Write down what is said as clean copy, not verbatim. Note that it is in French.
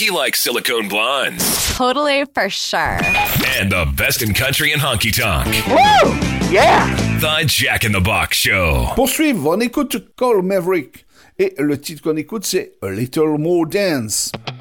He likes silicone blondes. Totally, for sure. And the best in country and honky-tonk. Woo! Yeah! The Jack in the Box Show. Pour suivre, on écoute Cole Maverick. Et le titre qu'on écoute, c'est A Little More Dance.